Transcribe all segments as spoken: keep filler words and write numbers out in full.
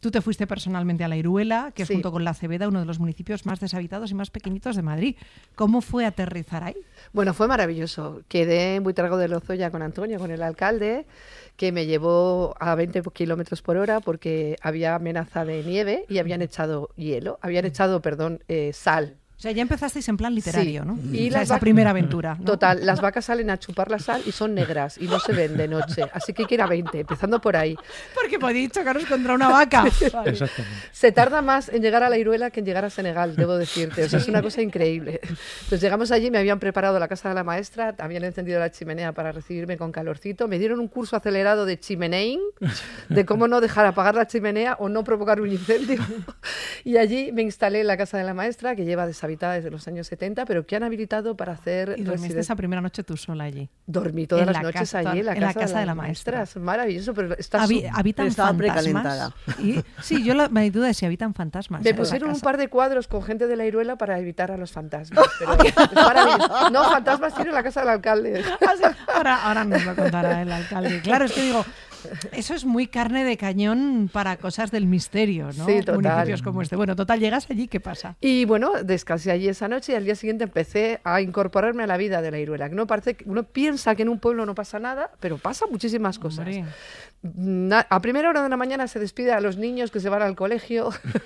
Tú te fuiste personalmente a La Iruela, que es Sí. junto con La Cebeda uno de los municipios más deshabitados y más pequeñitos de Madrid. ¿Cómo fue aterrizar ahí? Bueno, fue maravilloso. Quedé en Buitrago de Lozoya con Antonio, con el alcalde, que me llevó a veinte kilómetros por hora porque había amenaza de nieve y habían echado hielo, habían echado, perdón, eh, sal. O sea, ya empezasteis en plan literario, Sí. ¿no? Y O sea, las esa vac- primera aventura, ¿no? Total, las vacas salen a chupar la sal y son negras y no se ven de noche. Así que hay que ir a veinte, empezando por ahí. Porque podéis chocaros contra una vaca. Vale. Exactamente. Se tarda más en llegar a La Iruela que en llegar a Senegal, debo decirte. O sea, es una cosa increíble. Entonces llegamos allí, me habían preparado la casa de la maestra, habían encendido la chimenea para recibirme con calorcito, me dieron un curso acelerado de chimeneing, de cómo no dejar apagar la chimenea o no provocar un incendio. Y allí me instalé en la casa de la maestra, que lleva deshabitada desde los años setenta, pero que han habilitado para hacer... Y dormiste residen- esa primera noche tú sola allí. Dormí todas en las la noches casa- allí en la en casa, la casa de la maestra. Es maravilloso, pero está Habi- su- ¿Habitan Estaba fantasmas? precalentada. Y, sí, yo la, me duda de si habitan fantasmas. Me en la pusieron un casa. par de cuadros con gente de La Iruela para evitar a los fantasmas. Pero es maravilloso. No, fantasmas tiene la casa del alcalde. Ah, sí. Ahora, ahora nos lo contará el alcalde. Claro, es que digo, eso es muy carne de cañón para cosas del misterio, ¿no? Sí, total. Municipios como este. Bueno, total, llegas allí, ¿qué pasa? Y bueno, descansé allí esa noche y al día siguiente empecé a incorporarme a la vida de La Iruela. Que no parece, que uno piensa que en un pueblo no pasa nada, pero pasan muchísimas cosas. Hombre. Na- A primera hora de la mañana se despide a los niños que se van al colegio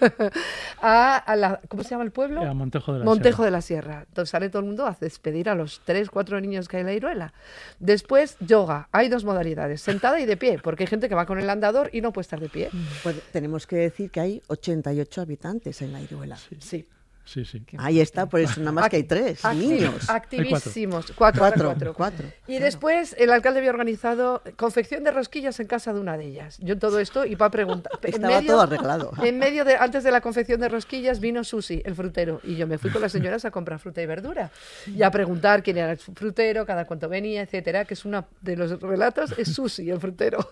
a, a la, ¿cómo se llama el pueblo? A Montejo de la Montejo Sierra. de la Sierra. Entonces sale todo el mundo a despedir a los tres, cuatro niños que hay en La Iruela. Después, yoga. Hay dos modalidades, sentada y de pie, porque hay gente que va con el andador y no puede estar de pie. Pues tenemos que decir que hay ochenta y ocho habitantes en La Iruela. Sí. Sí, sí. Ahí está, por eso nada más que hay tres Acti- niños. Activísimos. Cuatro, Cuatro, cuatro. cuatro. Y después el alcalde había organizado confección de rosquillas en casa de una de ellas. Yo todo esto iba a preguntar. En Estaba todo arreglado. En medio de, antes de la confección de rosquillas vino Susi, el frutero, y yo me fui con las señoras a comprar fruta y verdura y a preguntar quién era el frutero, cada cuánto venía, etcétera, que es uno de los relatos, es Susi, el frutero.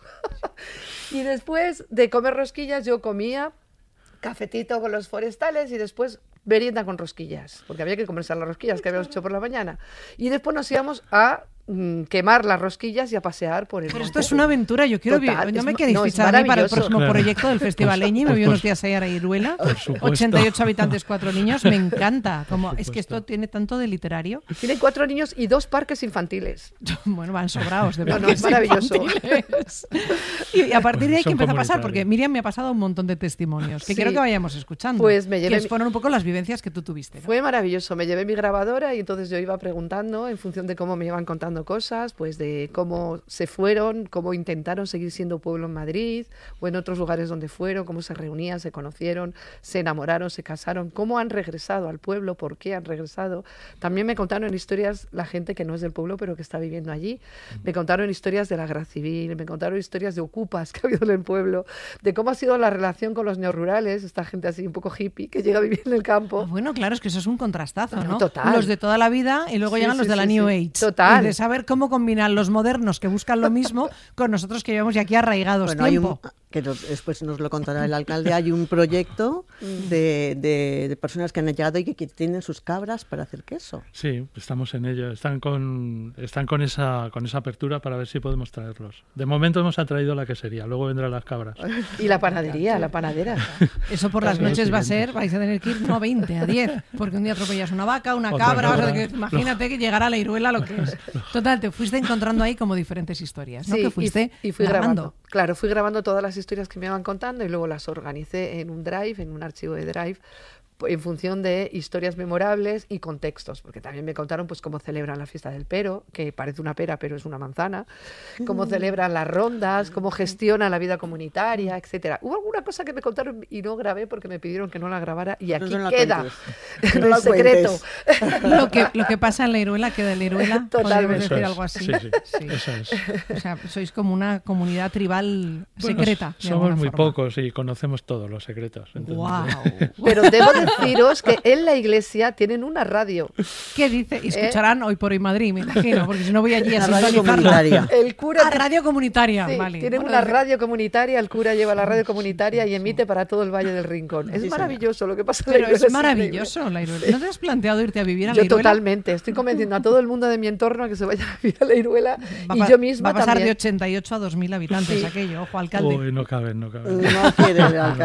Y después de comer rosquillas yo comía cafetito con los forestales y después merienda con rosquillas, porque había que comerse las rosquillas que habíamos hecho por la mañana. Y después nos íbamos a mm, quemar las rosquillas y a pasear por el Pero monte. esto es una aventura, yo quiero Total, vivir. No es me ma- queréis no, es fichar a mí para el maravilloso. próximo Claro. proyecto del Festival Leñi, me voy Pues- unos días ahí a La Iruela. Por supuesto. ochenta y ocho habitantes, cuatro niños, me encanta. Como, Por es que esto supuesto. tiene tanto de literario. Tienen cuatro niños y dos parques infantiles. Bueno, van sobrados de No, no, parques es maravilloso. infantiles. Y, y a partir de ahí, ¿qué Son empezó a pasar? comunitarios. Porque Miriam me ha pasado un montón de testimonios que Sí. quiero que vayamos escuchando. Pues me llevé que mi- fueron un poco las vivencias que tú tuviste, ¿no? Fue maravilloso. Me llevé mi grabadora y entonces yo iba preguntando en función de cómo me iban contando cosas, pues de cómo se fueron, cómo intentaron seguir siendo pueblo en Madrid o en otros lugares donde fueron, cómo se reunían, se conocieron, se enamoraron, se casaron, cómo han regresado al pueblo, por qué han regresado. También me contaron historias la gente que no es del pueblo pero que está viviendo allí. Me contaron historias de la guerra civil, me contaron historias de ocupas que ha habido en el pueblo, de cómo ha sido la relación con los neorrurales, esta gente así un poco hippie que llega a vivir en el campo. Ah, bueno, claro, es que eso es un contrastazo, No, ¿no? total. Los de toda la vida y luego Sí, llegan los sí, de la sí, New sí. Age. Total. Y de saber cómo combinan los modernos que buscan lo mismo con nosotros que llevamos ya aquí arraigados Bueno, hay un, tiempo. que lo- después nos lo contará el alcalde, hay un proyecto de, de- de personas que han llegado y que, que tienen sus cabras para hacer queso. Sí, estamos en ello. Están con están con esa con esa apertura para ver si podemos traerlos. De momento hemos atraído la quesería, luego vendrán las cabras. Y la panadería, la panadera. Eso por las También, noches sí, va a bien. ser, vais a tener que ir no a veinte, a diez, porque un día atropellas una vaca, una Otra cabra, o sea, cabra. que imagínate que llegará a La Iruela lo que es. Total, te fuiste encontrando ahí como diferentes historias, ¿no? Sí, que y- fuiste y, fui grabando. grabando. Claro, fui grabando todas las historias que me iban contando y luego las organicé en un drive, en un archivo de drive, po- en función de historias memorables y contextos, porque también me contaron pues cómo celebran la fiesta del pero, que parece una pera pero es una manzana, cómo celebran las rondas, cómo gestionan la vida comunitaria, etcétera. Hubo alguna cosa que me contaron y no grabé porque me pidieron que no la grabara y aquí no la queda cuentes. No el la secreto. cuentes. Lo que, lo que pasa en La Iruela queda en La Iruela, podríamos Totalmente. decir Eso es. algo así. Sí, sí, eso es. O sea, sois como una comunidad tribal Bueno, secreta. de somos alguna muy forma. pocos y conocemos todos los secretos. entonces- Guau. Pero debo deciros que en la iglesia tienen una radio. ¿Qué dice? Y escucharán Hoy por Hoy Madrid, me imagino, porque si no voy allí a La radio sintonizarla. comunitaria. El cura Ah, radio comunitaria, Sí, vale. tienen Bueno, una radio comunitaria, el cura lleva la radio comunitaria y emite para todo el Valle del Rincón. Es Sí, maravilloso lo que pasa en la Pero Iruela, es increíble. maravilloso La Iruela. ¿No te has planteado irte a vivir a La Yo Iruela? totalmente, estoy convenciendo a todo el mundo de mi entorno a que se vaya a vivir a la Iruela Va a y pa- yo misma va a pasar también. de ochenta y ocho a dos mil habitantes Sí. aquello, ojo, alcalde. Uy, no caben, no caben. No quiere el alcalde.